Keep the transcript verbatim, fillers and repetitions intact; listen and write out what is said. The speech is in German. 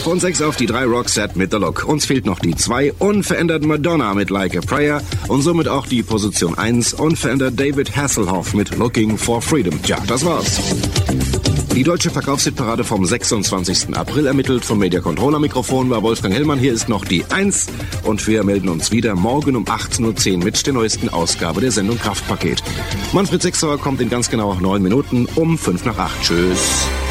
Und sechs auf die drei Roxette mit The Look. Uns fehlt noch die zwei, unverändert Madonna mit Like a Prayer und somit auch die Position eins, unverändert David Hasselhoff mit Looking for Freedom. Tja, das war's. Die deutsche Verkaufshitparade vom sechsundzwanzigsten April ermittelt vom Media Controller Mikrofon war Wolfgang Hellmann. Hier ist noch die eins und wir melden uns wieder morgen um achtzehn Uhr zehn mit der neuesten Ausgabe der Sendung Kraftpaket. Manfred Sechsauer kommt in ganz genau neun Minuten um fünf nach acht. Tschüss.